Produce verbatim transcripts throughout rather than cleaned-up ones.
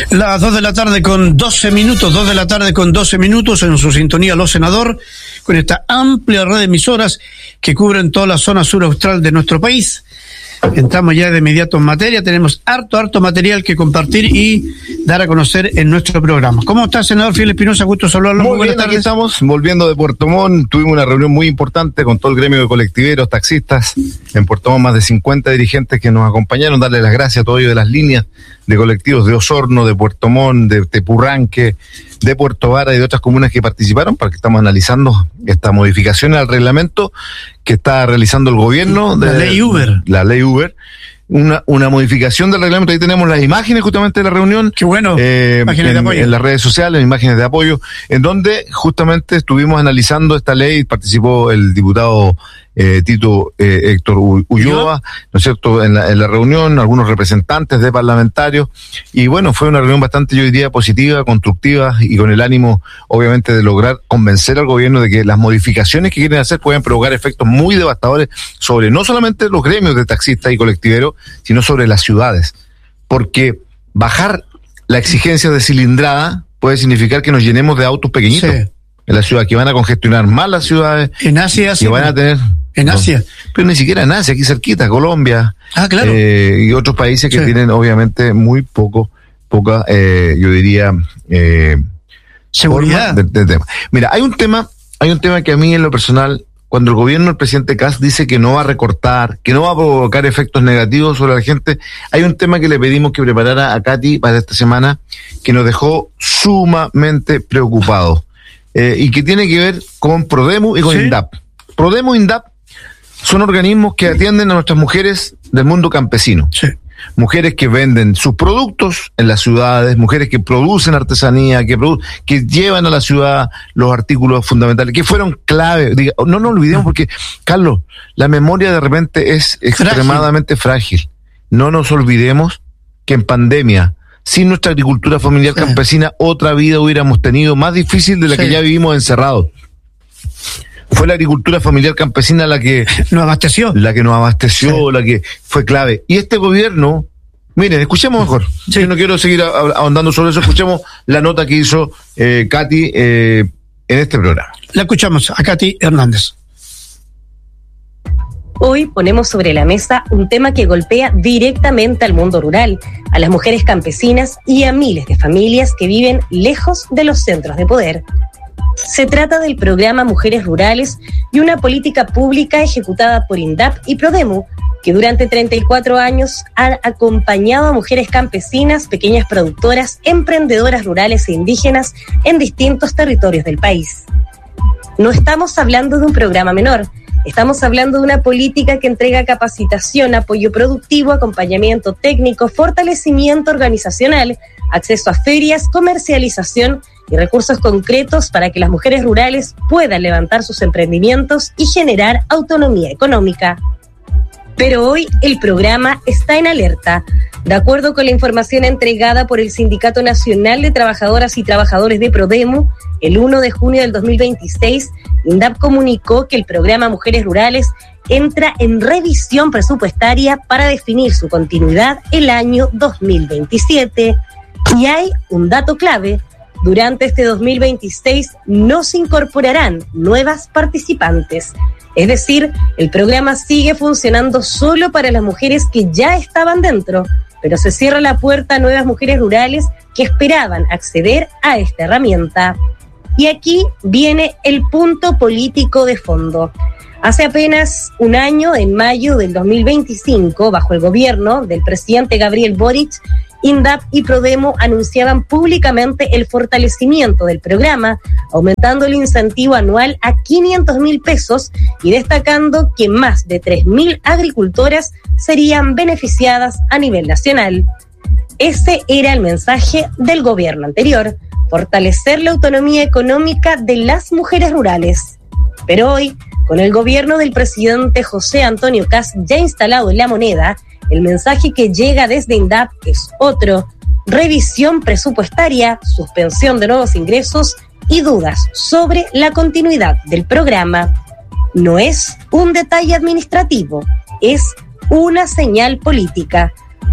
Las dos de la tarde con doce minutos, dos de la tarde con doce minutos en su sintonía Los Senador, con esta amplia red de emisoras que cubren toda la zona sur austral de nuestro país. Entramos ya de inmediato en materia, tenemos harto, harto material que compartir y dar a conocer en nuestro programa. ¿Cómo está, senador Fidel Espinosa? Gusto saludarlo. Muy, muy bien, aquí estamos, volviendo de Puerto Montt. Tuvimos una reunión muy importante con todo el gremio de colectiveros, taxistas. En Puerto Montt, más de cincuenta dirigentes que nos acompañaron. Darle las gracias a todos ellos de las líneas de colectivos de Osorno, de Puerto Montt, de Tepurranque, de Puerto Vara y de otras comunas que participaron, para que estamos analizando esta modificación al reglamento que está realizando el gobierno. La de, ley Uber. La ley Uber. Una, una modificación del reglamento. Ahí tenemos las imágenes justamente de la reunión. Qué bueno, eh, imágenes en, de apoyo. En las redes sociales, imágenes de apoyo, en donde justamente estuvimos analizando esta ley. Participó el diputado eh, Tito eh, Héctor Ulloa, ¿no es cierto?, en la, en la reunión, algunos representantes de parlamentarios, y bueno, fue una reunión bastante, yo diría, positiva, constructiva, y con el ánimo, obviamente, de lograr convencer al gobierno de que las modificaciones que quieren hacer pueden provocar efectos muy devastadores sobre no solamente los gremios de taxistas y colectiveros, sino sobre las ciudades, porque bajar la exigencia de cilindrada puede significar que nos llenemos de autos pequeñitos. Sí. En la ciudad, que van a congestionar más las ciudades. En Asia, que sí, van a tener. En Asia. No, pero ni siquiera en Asia, aquí cerquita, Colombia. Ah, claro. Eh, y otros países que sí. tienen, obviamente, muy poco, poca, eh, yo diría, eh, seguridad. De, de tema. Mira, hay un tema, hay un tema que a mí, en lo personal, cuando el gobierno del presidente Kast dice que no va a recortar, que no va a provocar efectos negativos sobre la gente, hay un tema que le pedimos que preparara a Katy para esta semana, que nos dejó sumamente preocupados. Eh, y que tiene que ver con Prodemu y con ¿Sí? INDAP. Prodemu e INDAP son organismos que atienden a nuestras mujeres del mundo campesino. Sí. Mujeres que venden sus productos en las ciudades, mujeres que producen artesanía, que produ- que llevan a la ciudad los artículos fundamentales, que fueron clave. Diga, no nos olvidemos, porque, Carlos, la memoria de repente es extremadamente frágil. frágil. No nos olvidemos que en pandemia, sin nuestra agricultura familiar sí. campesina, otra vida hubiéramos tenido más difícil de la sí. que ya vivimos encerrados. Fue la agricultura familiar campesina la que nos abasteció. La que nos abasteció, sí. la que fue clave. Y este gobierno, miren, escuchemos mejor. Sí. Yo no quiero seguir ahondando sobre eso. Escuchemos la nota que hizo eh, Katy eh, en este programa. La escuchamos a Katy Hernández. Hoy ponemos sobre la mesa un tema que golpea directamente al mundo rural, a las mujeres campesinas y a miles de familias que viven lejos de los centros de poder. Se trata del programa Mujeres Rurales y una política pública ejecutada por INDAP y Prodemu, que durante treinta y cuatro años han acompañado a mujeres campesinas, pequeñas productoras, emprendedoras rurales e indígenas en distintos territorios del país. No estamos hablando de un programa menor. Estamos hablando de una política que entrega capacitación, apoyo productivo, acompañamiento técnico, fortalecimiento organizacional, acceso a ferias, comercialización y recursos concretos para que las mujeres rurales puedan levantar sus emprendimientos y generar autonomía económica. Pero hoy el programa está en alerta. De acuerdo con la información entregada por el Sindicato Nacional de Trabajadoras y Trabajadores de Prodemu, el primero de junio del dos mil veintiséis, INDAP comunicó que el programa Mujeres Rurales entra en revisión presupuestaria para definir su continuidad el año dos mil veintisiete. Y hay un dato clave: durante este dos mil veintiséis no se incorporarán nuevas participantes. Es decir, el programa sigue funcionando solo para las mujeres que ya estaban dentro, pero se cierra la puerta a nuevas mujeres rurales que esperaban acceder a esta herramienta. Y aquí viene el punto político de fondo. Hace apenas un año, en mayo del dos mil veinticinco, bajo el gobierno del presidente Gabriel Boric, INDAP y Prodemu anunciaban públicamente el fortalecimiento del programa, aumentando el incentivo anual a quinientos mil pesos y destacando que más de tres mil agricultoras serían beneficiadas a nivel nacional. Ese era el mensaje del gobierno anterior: fortalecer la autonomía económica de las mujeres rurales. Pero hoy, con el gobierno del presidente José Antonio Kast ya instalado en la moneda, el mensaje que llega desde INDAP es otro: revisión presupuestaria, suspensión de nuevos ingresos y dudas sobre la continuidad del programa. No es un detalle administrativo, es una señal política.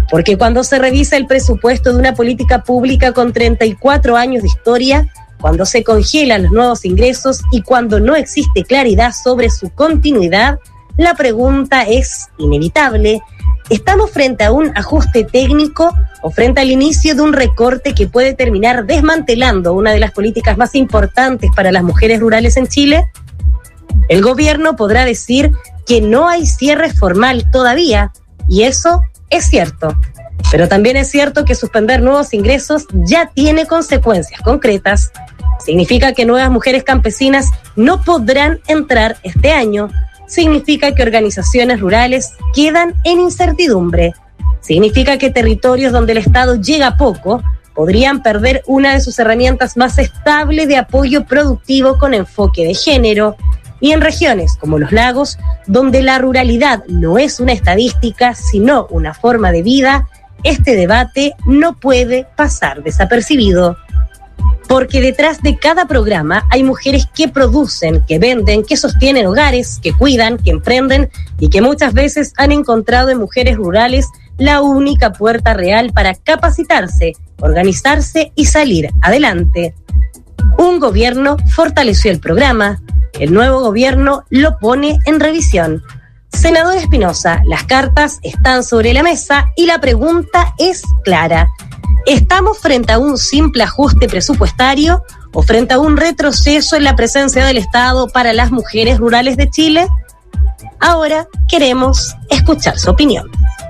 Porque cuando se revisa el presupuesto de una política pública con treinta y cuatro años de historia, cuando se congelan los nuevos ingresos y cuando no existe claridad sobre su continuidad, la pregunta es inevitable. ¿Estamos frente a un ajuste técnico o frente al inicio de un recorte que puede terminar desmantelando una de las políticas más importantes para las mujeres rurales en Chile? El gobierno podrá decir que no hay cierre formal todavía, y eso es cierto. Pero también es cierto que suspender nuevos ingresos ya tiene consecuencias concretas. Significa que nuevas mujeres campesinas no podrán entrar este año. Significa que organizaciones rurales quedan en incertidumbre. Significa que territorios donde el Estado llega poco podrían perder una de sus herramientas más estables de apoyo productivo con enfoque de género. Y en regiones como los lagos, donde la ruralidad no es una estadística, sino una forma de vida, este debate no puede pasar desapercibido. Porque detrás de cada programa hay mujeres que producen, que venden, que sostienen hogares, que cuidan, que emprenden y que muchas veces han encontrado en mujeres rurales la única puerta real para capacitarse, organizarse y salir adelante. Un gobierno fortaleció el programa, el nuevo gobierno lo pone en revisión. Senador Espinosa, las cartas están sobre la mesa y la pregunta es clara. ¿Estamos frente a un simple ajuste presupuestario o frente a un retroceso en la presencia del Estado para las mujeres rurales de Chile? Ahora queremos escuchar su opinión.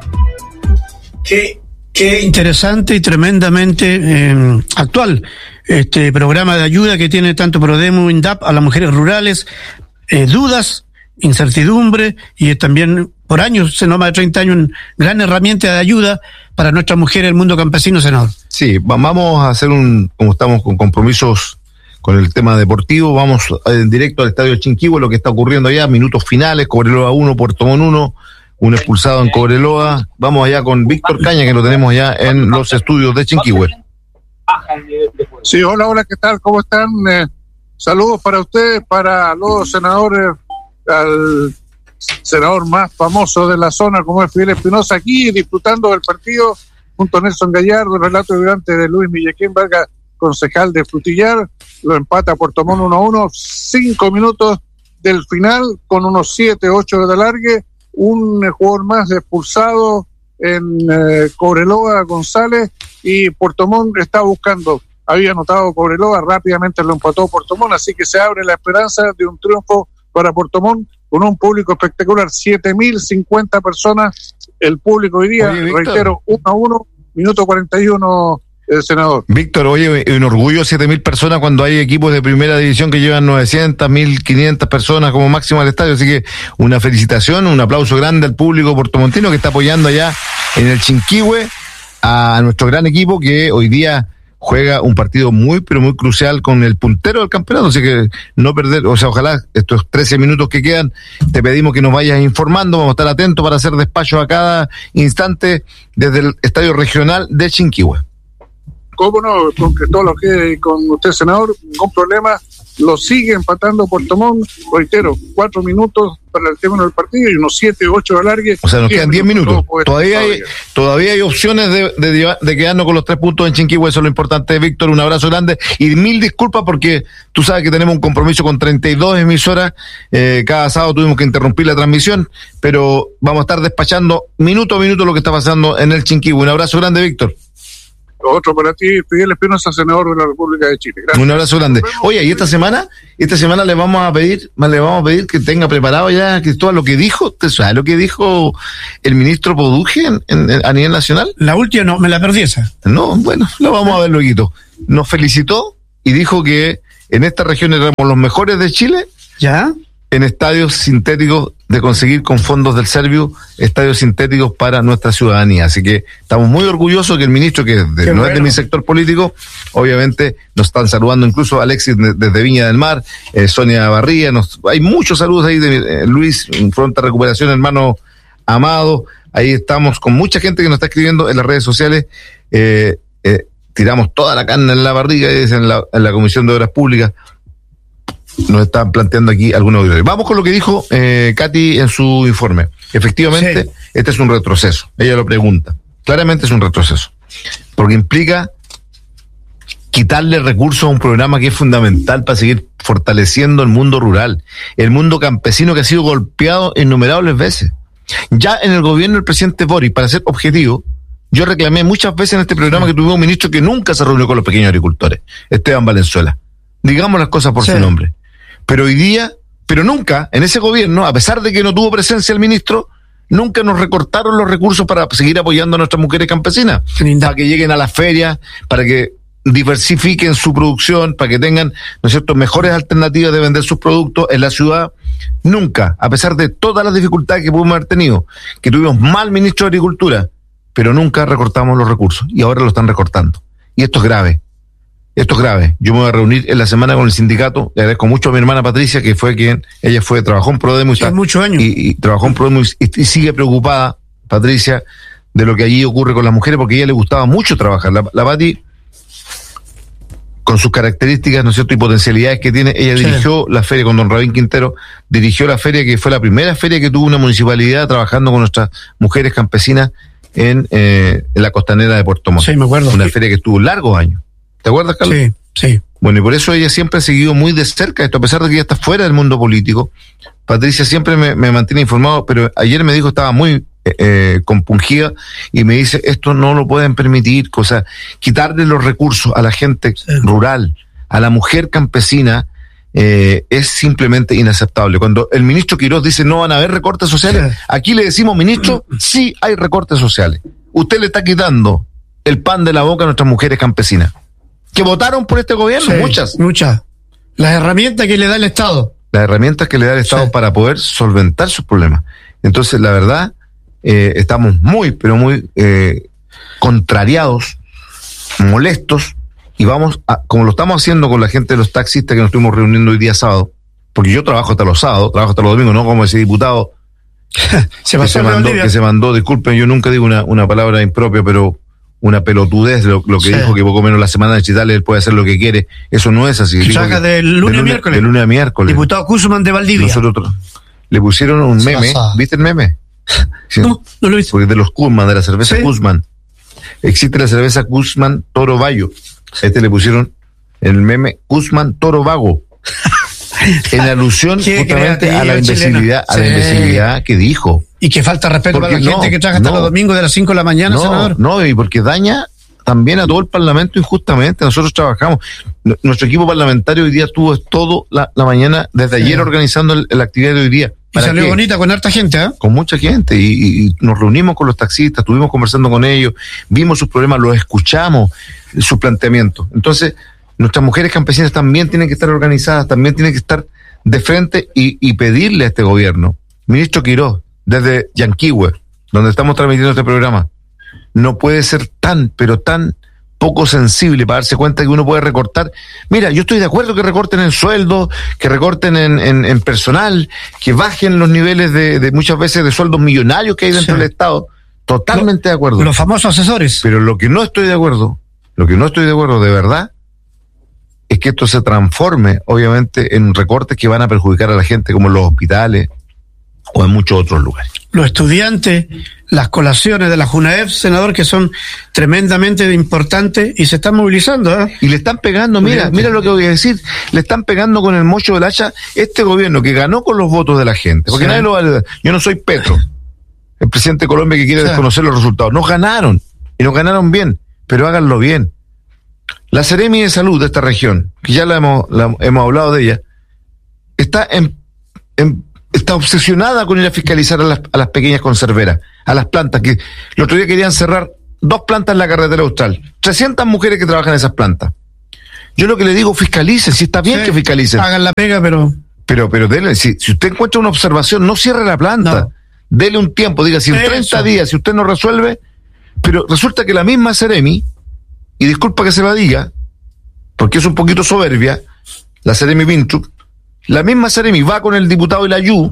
Qué, qué interesante y tremendamente eh, actual este programa de ayuda que tiene tanto Prodemo, INDAP a las mujeres rurales. Eh, dudas, incertidumbre y también por años, se más de treinta años, una gran herramienta de ayuda para nuestras mujeres del mundo campesino, senador. Sí, vamos a hacer un, como estamos con compromisos con el tema deportivo, vamos en directo al Estadio Chinquihue, lo que está ocurriendo allá, minutos finales, Cobreloa uno, Puerto Montt uno, un expulsado en Cobreloa. Vamos allá con Víctor Caña, que lo tenemos allá en los estudios de Chinquihue. Sí, hola, hola, ¿qué tal? ¿Cómo están? Eh, saludos para ustedes, para los senadores, al senador más famoso de la zona, como es Fidel Espinosa, aquí disfrutando del partido junto a Nelson Gallardo, el relato durante de Luis Millequín Vargas, concejal de Frutillar. Lo empata Puerto Montt uno a uno, cinco minutos del final, con unos siete, ocho de alargue, un jugador más expulsado en eh, Cobreloa, González, y Puerto Montt está buscando, había anotado Cobreloa, rápidamente lo empató Puerto Montt, así que se abre la esperanza de un triunfo para Puerto Montt, con un público espectacular, siete mil cincuenta personas, el público hoy día. Oye, reitero, uno a uno, minuto cuarenta y uno, el senador. Víctor, oye, un orgullo siete mil personas cuando hay equipos de primera división que llevan novecientas, mil quinientas personas como máximo al estadio, así que una felicitación, un aplauso grande al público puertomontino que está apoyando allá en el Chinquihue a nuestro gran equipo que hoy día juega un partido muy, pero muy crucial con el puntero del campeonato, así que no perder, o sea, ojalá estos trece minutos que quedan, te pedimos que nos vayas informando, vamos a estar atentos para hacer despacho a cada instante desde el Estadio Regional de Chinquihue. ¿Cómo no? Con que todo lo que con usted, senador, ningún problema, lo sigue empatando Puerto Montt, reitero, cuatro minutos para el término del partido y unos siete, ocho de alargue. O sea, nos quedan diez minutos. minutos. Todavía hay, todavía hay opciones de, de, de quedarnos con los tres puntos en Chinquihue, eso es lo importante, Víctor, un abrazo grande y mil disculpas porque tú sabes que tenemos un compromiso con treinta y dos emisoras, eh, cada sábado tuvimos que interrumpir la transmisión, pero vamos a estar despachando minuto a minuto lo que está pasando en el Chinquihue. Un abrazo grande, Víctor. Otro para ti, Fidel Espinosa, senador de la República de Chile. Gracias. Un abrazo grande. Oye, y esta semana, esta semana le vamos a pedir, le vamos a pedir que tenga preparado ya, Cristóbal, lo que dijo, ¿te sabes lo que dijo el ministro Poduje en, en, a nivel nacional? La última no, me la perdí esa. No, bueno, lo vamos a ver luego. Nos felicitó y dijo que en esta región éramos los mejores de Chile. ¿Ya? En estadios sintéticos, de conseguir con fondos del Serviu estadios sintéticos para nuestra ciudadanía. Así que estamos muy orgullosos que el ministro, que de, no bueno. es de mi sector político, obviamente nos están saludando, incluso Alexis de, desde Viña del Mar, eh, Sonia Barría, nos, hay muchos saludos ahí de eh, Luis, pronta recuperación, hermano amado. Ahí estamos con mucha gente que nos está escribiendo en las redes sociales. Eh, eh, tiramos toda la carne en la barriga, en la, en la Comisión de Obras Públicas. Nos están planteando aquí algunos auditores. Vamos con lo que dijo eh, Katy en su informe. Efectivamente, sí. Este es un retroceso. Ella lo pregunta. Claramente es un retroceso, porque implica quitarle recursos a un programa que es fundamental para seguir fortaleciendo el mundo rural, el mundo campesino que ha sido golpeado innumerables veces. Ya en el gobierno del presidente Boric, para ser objetivo, yo reclamé muchas veces en este programa que tuvimos un ministro que nunca se reunió con los pequeños agricultores, Esteban Valenzuela. Digamos las cosas por sí. su nombre. Pero hoy día, pero nunca, en ese gobierno, a pesar de que no tuvo presencia el ministro, nunca nos recortaron los recursos para seguir apoyando a nuestras mujeres campesinas, Linda. para que lleguen a las ferias, para que diversifiquen su producción, para que tengan, ¿no es cierto?, mejores alternativas de vender sus productos en la ciudad. Nunca, a pesar de todas las dificultades que pudimos haber tenido, que tuvimos mal ministro de Agricultura, pero nunca recortamos los recursos, y ahora lo están recortando. Y esto es grave, esto es grave. Yo me voy a reunir en la semana con el sindicato, le agradezco mucho a mi hermana Patricia, que fue quien, ella fue, trabajó en Prodemo y, sí, muchos años. y, y trabajó en Prodemo y, y sigue preocupada, Patricia, de lo que allí ocurre con las mujeres, porque a ella le gustaba mucho trabajar. La, la Pati, con sus características, ¿no es cierto?, y potencialidades que tiene, ella sí. dirigió la feria con don Rabín Quintero, dirigió la feria que fue la primera feria que tuvo una municipalidad trabajando con nuestras mujeres campesinas en, eh, en la costanera de Puerto Montt. Sí, me acuerdo. Una feria que estuvo largos años. ¿Te acuerdas, Carlos? Sí, sí. Bueno, y por eso ella siempre ha seguido muy de cerca esto, a pesar de que ella está fuera del mundo político. Patricia siempre me, me mantiene informado, pero ayer me dijo que estaba muy eh, compungida y me dice, esto no lo pueden permitir, o sea, quitarle los recursos a la gente sí. rural, a la mujer campesina, eh, es simplemente inaceptable. Cuando el ministro Quirós dice no van a haber recortes sociales, sí. aquí le decimos, ministro, sí hay recortes sociales. Usted le está quitando el pan de la boca a nuestras mujeres campesinas, que votaron por este gobierno, sí, muchas. Muchas. Las herramientas que le da el Estado. Las herramientas que le da el Estado sí. para poder solventar sus problemas. Entonces, la verdad, eh, estamos muy, pero muy eh, contrariados, molestos, y vamos, a, como lo estamos haciendo con la gente de los taxistas que nos estuvimos reuniendo hoy día sábado, porque yo trabajo hasta los sábados, trabajo hasta los domingos, no como ese diputado se que, se mandó, que se mandó, disculpen, yo nunca digo una, una palabra impropia, pero una pelotudez, lo, lo que sí. dijo que poco menos la semana de Chitales él puede hacer lo que quiere. Eso no es así. Saca de lunes a miércoles. De lunes a miércoles. Diputado Guzmán de Valdivia. Nosotros le pusieron un se meme. Pasa. ¿Viste el meme? Sí. No, no lo he visto. Porque de los Guzmán, de la cerveza ¿Sí? Guzmán. Existe la cerveza Guzmán Toro Bayo. A este le pusieron el meme Guzmán Toro Vago. En alusión justamente a la imbecilidad, a la sí. imbecilidad que dijo. Y que falta respeto porque a la no, gente que trabaja hasta no, los domingos de las cinco de la mañana, no, senador. No, y porque daña también a todo el Parlamento injustamente. Nosotros trabajamos. Nuestro equipo parlamentario hoy día estuvo todo la, la mañana, desde sí. ayer organizando el, la actividad de hoy día. Y salió qué? bonita con harta gente, ¿eh? Con mucha gente. Y, y nos reunimos con los taxistas, estuvimos conversando con ellos, vimos sus problemas, los escuchamos, sus planteamientos. Entonces, nuestras mujeres campesinas también tienen que estar organizadas, también tienen que estar de frente y, y pedirle a este gobierno, ministro Quirós, desde Yanquihue, donde estamos transmitiendo este programa, no puede ser tan, pero tan poco sensible para darse cuenta que uno puede recortar. Mira, yo estoy de acuerdo que recorten en sueldo, que recorten en, en, en personal, que bajen los niveles de, de muchas veces de sueldos millonarios que hay dentro sí. del Estado. Totalmente lo, de acuerdo. Los famosos asesores. Pero lo que no estoy de acuerdo, lo que no estoy de acuerdo de verdad, es que esto se transforme, obviamente, en recortes que van a perjudicar a la gente, como en los hospitales o en muchos otros lugares. Los estudiantes, las colaciones de la JUNAEF, senador, que son tremendamente importantes y se están movilizando. ¿eh? Y le están pegando, mira, mira lo que voy a decir, le están pegando con el mocho del hacha este gobierno que ganó con los votos de la gente, porque sí. nadie lo va a... Yo no soy Petro, el presidente de Colombia que quiere sí. desconocer los resultados. Nos ganaron, y nos ganaron bien, pero háganlo bien. La Seremi de Salud de esta región, que ya la hemos, la, hemos hablado de ella, está en, en, está obsesionada con ir a fiscalizar a las, a las pequeñas conserveras, a las plantas, que el otro día querían cerrar dos plantas en la carretera austral, trescientas mujeres que trabajan en esas plantas. Yo lo que le digo, fiscalicen, si está bien sí, que fiscalicen. Hagan la pega, pero... Pero, pero dele, si, si usted encuentra una observación, no cierre la planta, no. dele un tiempo, diga, si en treinta días, si usted no resuelve, pero resulta que la misma Seremi, y disculpa que se la diga, porque es un poquito soberbia, la Seremi Vintruk, la misma Seremi va con el diputado Ilayú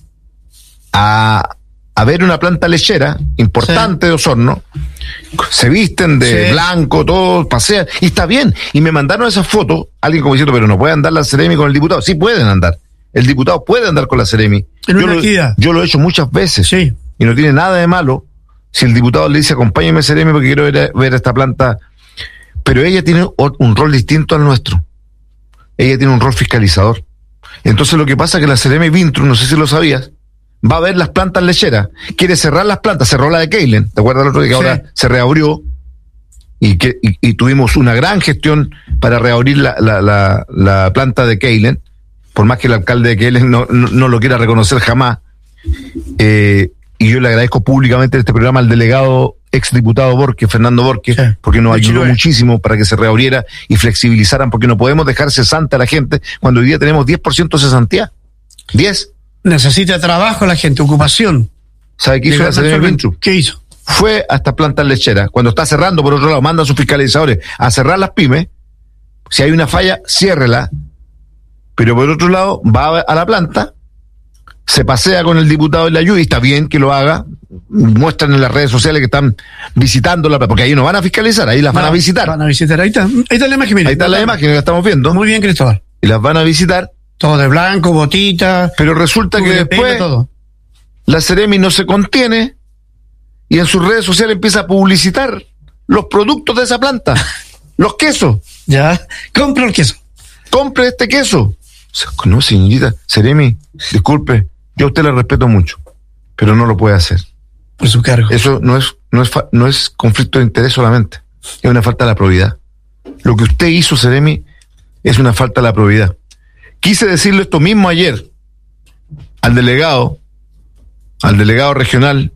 a, a ver una planta lechera importante sí. de Osorno, se visten de sí. blanco, todos pasean, y está bien, y me mandaron esas fotos, alguien como diciendo, pero no puede andar la Seremi con el diputado, sí pueden andar, el diputado puede andar con la Seremi, en yo, una lo, yo lo he hecho muchas veces, sí. y no tiene nada de malo Si el diputado le dice, acompáñeme, Seremi, porque quiero ver, ver esta planta. Pero ella tiene un rol distinto al nuestro. Ella tiene un rol fiscalizador. Entonces lo que pasa es que la Seremi Vintrum, no sé si lo sabías, va a ver las plantas lecheras. Quiere cerrar las plantas, cerró la de Keilen. ¿Te acuerdas el otro día que sí. ahora se reabrió? Y, que, y, y tuvimos una gran gestión para reabrir la, la, la, la planta de Keilen, por más que el alcalde de Keilen no, no, no lo quiera reconocer jamás. Eh, y yo le agradezco públicamente en este programa al delegado exdiputado Borges, Fernando Borges, sí. porque nos ayudó muchísimo para que se reabriera y flexibilizaran, porque no podemos dejar cesante a la gente cuando hoy día tenemos diez por ciento de cesantía. diez. Necesita trabajo la gente, ocupación. ¿Sabe qué hizo la Seremi Vintrum? ¿Qué hizo? Fue hasta plantas lecheras. Cuando está cerrando, por otro lado, manda a sus fiscalizadores a cerrar las pymes. Si hay una falla, ciérrela. Pero por otro lado, va a la planta, se pasea con el diputado de la ayuda, y está bien que lo haga. Muestran en las redes sociales que están visitándola, porque ahí no van a fiscalizar, ahí las van no, a visitar. Van a visitar, ahí está. Ahí está la imagen, mire. Ahí está la imagen que la estamos viendo. Muy bien, Cristóbal. Y las van a visitar. Todo de blanco, botita. Pero resulta que después todo. La Seremi no se contiene y en sus redes sociales empieza a publicitar los productos de esa planta. Los quesos. Ya, compre el queso. Compre este queso. No, señorita, Seremi, disculpe, yo a usted le respeto mucho, pero no lo puede hacer. Por su cargo. Eso no es, no es, no es conflicto de interés solamente, es una falta de la probidad. Lo que usted hizo, Seremi, es una falta de la probidad. Quise decirle esto mismo ayer al delegado, al delegado regional,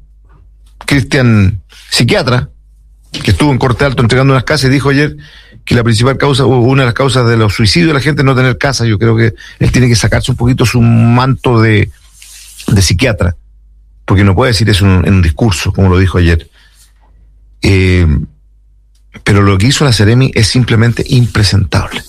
Cristian Psiquiatra, que estuvo en Corte Alto entregando unas casas, y dijo ayer que la principal causa, una de las causas de los suicidios de la gente es no tener casa. Yo creo que él tiene que sacarse un poquito su manto de, de psiquiatra, porque no puede decir eso en un, en un discurso, como lo dijo ayer. Eh, pero lo que hizo la Seremi es simplemente impresentable.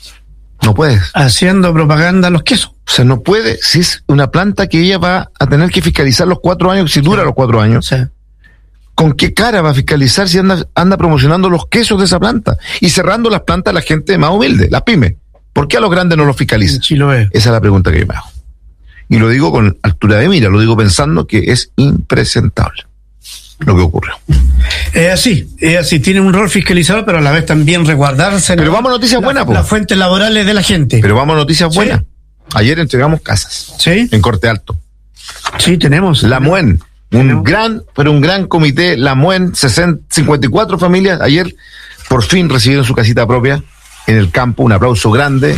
No puedes. Haciendo propaganda a los quesos. O sea, no puede, si es una planta que ella va a tener que fiscalizar los cuatro años, si dura sí. los cuatro años. Sí. ¿Con qué cara va a fiscalizar si anda, anda promocionando los quesos de esa planta y cerrando las plantas a la gente más humilde, las pymes? ¿Por qué a los grandes no los fiscaliza? Sí, lo veo. Esa es la pregunta que yo me hago. Y lo digo con altura de mira, lo digo pensando que es impresentable lo que ocurrió. Es así, es así, tiene un rol fiscalizador, pero a la vez también resguardarse. Pero vamos a noticias la, buenas, po. Las fuentes laborales de la gente. Pero vamos a noticias buenas. Sí. Ayer entregamos casas. Sí. En Corte Alto. Sí, tenemos. La Muen, un tenemos. gran, pero un gran comité, la Muen, cincuenta y cuatro familias, ayer por fin recibieron su casita propia en el campo. Un aplauso grande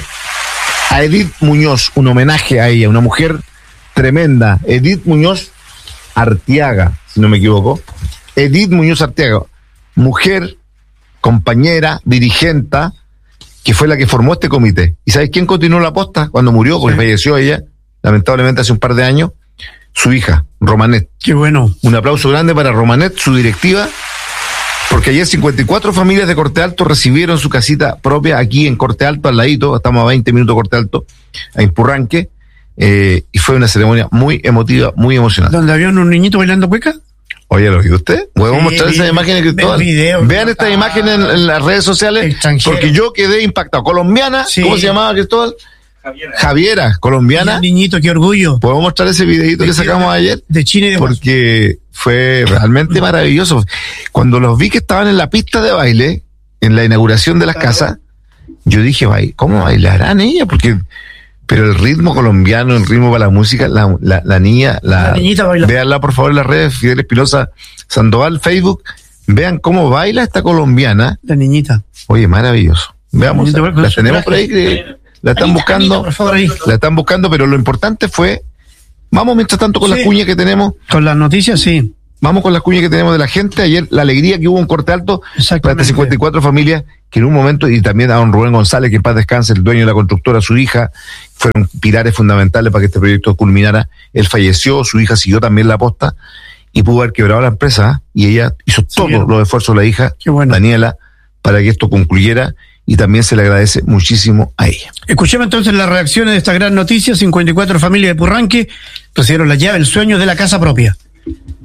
a Edith Muñoz, un homenaje a ella, una mujer tremenda. Edith Muñoz Arteaga, si no me equivoco. Edith Muñoz Arteaga, mujer, compañera, dirigenta, que fue la que formó este comité. ¿Y sabes quién continuó la posta cuando murió? Porque sí. falleció ella, lamentablemente hace un par de años, su hija, Romanet. Qué bueno. Un aplauso grande para Romanet, su directiva, porque ayer cincuenta y cuatro familias de Corte Alto recibieron su casita propia aquí en Corte Alto, al ladito, estamos a veinte minutos de Corte Alto, a Impurranque, eh, y fue una ceremonia muy emotiva, muy emocionante. ¿Donde había un niñito bailando cueca? Oye, ¿lo vio usted? ¿Podemos sí, mostrar esas imágenes, Cristóbal? Video, Vean estas ah, imágenes en, en las redes sociales, porque yo quedé impactado. Colombiana, sí. ¿Cómo se llamaba, Cristóbal? Javiera. Javiera, colombiana. Niñito, qué orgullo. ¿Podemos mostrar ese videito que sacamos de, ayer? De China y de Porque fue realmente maravilloso. Cuando los vi que estaban en la pista de baile, en la inauguración de las casas, yo dije, ¿cómo bailarán ella? Porque... Pero el ritmo colombiano, el ritmo para la música, la, la, la niña, la, la niñita baila. Véanla por favor en las redes, Fidel Espinosa Sandoval, Facebook, vean cómo baila esta colombiana. La niñita. Oye, maravilloso. Veamos, la, la tenemos por ahí, que la están Anita, buscando, Anita, por favor, ahí. La están buscando, pero lo importante fue, vamos mientras tanto con sí. las cuñas que tenemos. Con las noticias, sí. Vamos con las cuñas que tenemos de la gente. Ayer la alegría que hubo en Corte Alto para estas cincuenta y cuatro familias que en un momento, y también a don Rubén González, que en paz descanse, el dueño de la constructora, su hija, fueron pilares fundamentales para que este proyecto culminara. Él falleció, su hija siguió también la posta y pudo haber quebrado la empresa, y ella hizo todos sí, los esfuerzos de la hija, bueno. Daniela, para que esto concluyera, y también se le agradece muchísimo a ella. Escuchemos entonces las reacciones de esta gran noticia. cincuenta y cuatro familias de Purranque recibieron la llave, el sueño de la casa propia.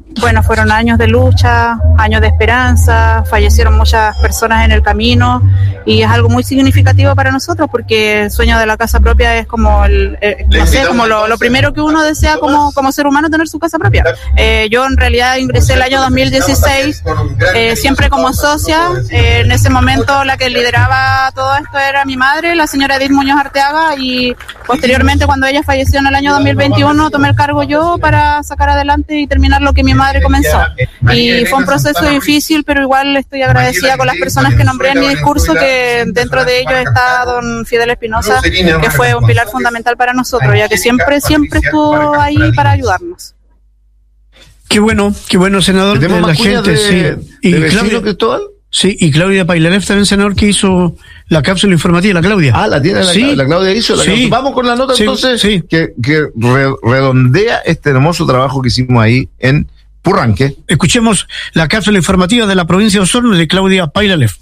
Bueno, fueron años de lucha, años de esperanza, fallecieron muchas personas en el camino y es algo muy significativo para nosotros porque el sueño de la casa propia es como el, eh, no sé, como lo, lo primero que uno desea como, como ser humano, tener su casa propia. Eh, yo en realidad ingresé el año dos mil dieciséis, eh, siempre como socia. Eh, en ese momento la que lideraba todo esto era mi madre, la señora Edith Muñoz Arteaga, y posteriormente cuando ella falleció en el año dos mil veintiuno tomé el cargo yo para sacar adelante y terminar lo que mi madre comenzó. Y fue un proceso difícil, pero igual estoy agradecida con las personas que nombré en mi discurso, que dentro de ellos está don Fidel Espinosa, que fue un pilar fundamental para nosotros, ya que siempre, siempre estuvo ahí para ayudarnos. Qué bueno, qué bueno, senador. De la gente, de, sí. Y de Claudia, Cristóbal. Sí, y Claudia Pailalef también, senador, que hizo la cápsula informativa, la Claudia. Ah, la tiene la, sí. la Claudia hizo. La sí. Vamos con la nota sí, entonces, sí. que, que re, redondea este hermoso trabajo que hicimos ahí en Purranque. Escuchemos la cápsula informativa de la provincia de Osorno de Claudia Pailalef.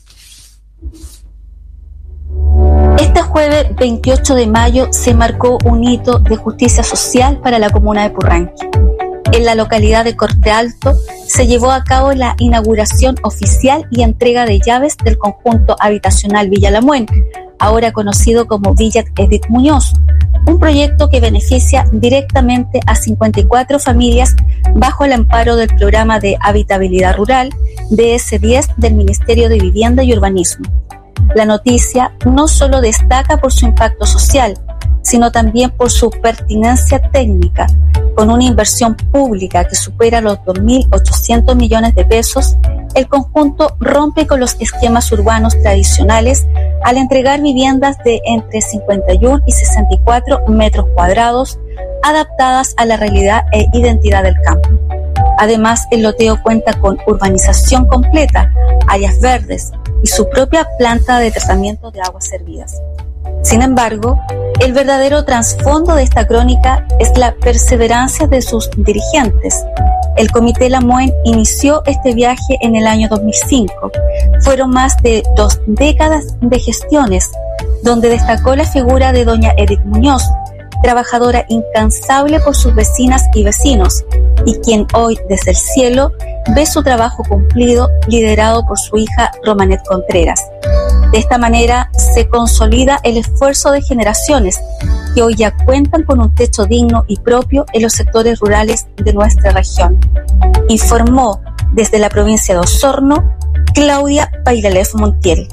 Este jueves veintiocho de mayo se marcó un hito de justicia social para la comuna de Purranque. En la localidad de Corte Alto se llevó a cabo la inauguración oficial y entrega de llaves del conjunto habitacional Villa Lamuen, ahora conocido como Villa Edith Muñoz, un proyecto que beneficia directamente a cincuenta y cuatro familias bajo el amparo del programa de habitabilidad rural D S diez del Ministerio de Vivienda y Urbanismo. La noticia no solo destaca por su impacto social, sino también por su pertinencia técnica, con una inversión pública que supera los dos mil ochocientos millones de pesos. El conjunto rompe con los esquemas urbanos tradicionales al entregar viviendas de entre cincuenta y uno y sesenta y cuatro metros cuadrados, adaptadas a la realidad e identidad del campo. Además, el loteo cuenta con urbanización completa, áreas verdes y su propia planta de tratamiento de aguas servidas. Sin embargo, el verdadero trasfondo de esta crónica es la perseverancia de sus dirigentes. El Comité Lamuen inició este viaje en el año dos mil cinco. Fueron más de dos décadas de gestiones, donde destacó la figura de doña Edith Muñoz, trabajadora incansable por sus vecinas y vecinos, y quien hoy desde el cielo ve su trabajo cumplido, liderado por su hija Romanet Contreras. De esta manera se consolida el esfuerzo de generaciones que hoy ya cuentan con un techo digno y propio en los sectores rurales de nuestra región. Informó desde la provincia de Osorno Claudia Pailalef Montiel.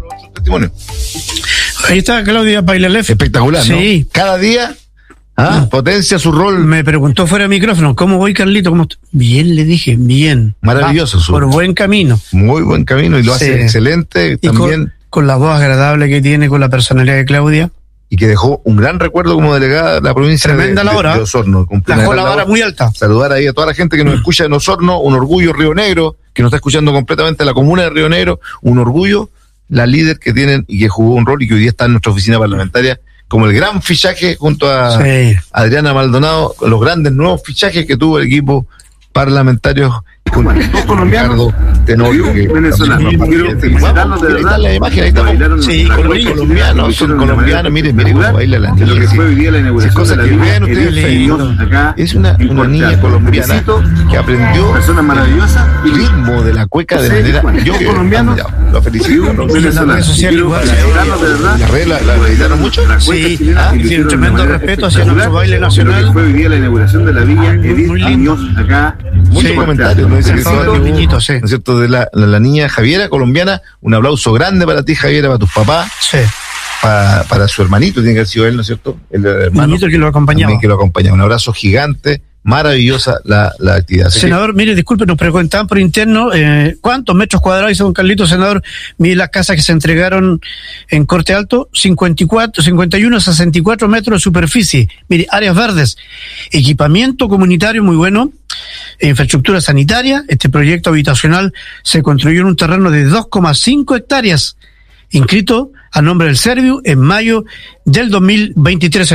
Ahí está Claudia Pailalef. Espectacular, sí. ¿no? Cada día ah, no. potencia su rol. Me preguntó fuera de micrófono, ¿cómo voy, Carlito? ¿Cómo bien, le dije, bien. Maravilloso. Va, su... Por buen camino. Muy buen camino y lo sí. hace excelente y también. Con, con la voz agradable que tiene, con la personalidad de Claudia. Y que dejó un gran recuerdo como delegada de la provincia Tremenda de, la hora. de, de Osorno. Dejó la vara muy alta. Saludar ahí a toda la gente que nos escucha en Osorno, un orgullo Río Negro, que nos está escuchando completamente la comuna de Río Negro, un orgullo la líder que tienen y que jugó un rol y que hoy día está en nuestra oficina parlamentaria como el gran fichaje junto a sí. Adriana Maldonado, los grandes nuevos fichajes que tuvo el equipo parlamentario con dos colombianos, Tenorio, venezolanos. Quiero felicitarlos de verdad. La imagen, ahí estamos. Sí, colombianos, son colombianos, miren, miren cómo baila la niña. Lo que fue hoy día la inauguración de la vean ustedes, es una, una niña colombiana que aprendió persona maravillosa y ritmo de la cueca de manera. Yo colombiano, lo felicito. La red la editaron mucho. Sí, tiene un tremendo respeto hacia nuestro baile nacional. Lo que fue hoy día la inauguración de la villa Edith Muñoz acá. Muchos comentarios. Dice que todo el niñito, sí. ¿No es cierto? De la, la, la niña Javiera, colombiana, un aplauso grande para ti, Javiera, para tus papás, sí. para, para su hermanito, tiene que haber sido él, ¿no es cierto? El hermano. Niñito que lo acompañaba. Que lo acompañaba. Un abrazo gigante, maravillosa la, la actividad. Así senador, que... mire, disculpe, nos preguntaban por interno, eh, ¿cuántos metros cuadrados hizo don Carlito, senador? Mire las casas que se entregaron en Corte Alto, cincuenta y cuatro, cincuenta y uno, sesenta y cuatro metros de superficie. Mire, áreas verdes, equipamiento comunitario muy bueno, infraestructura sanitaria. Este proyecto habitacional se construyó en un terreno de dos coma cinco hectáreas, inscrito a nombre del Serviu en mayo del dos mil veintitrés.